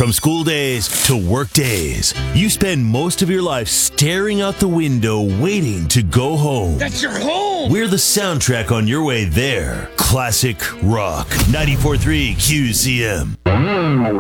From school days to work days, you spend most of your life staring out the window waiting to go home. That's your home! We're the soundtrack on your way there. Classic Rock. 94.3 QCM.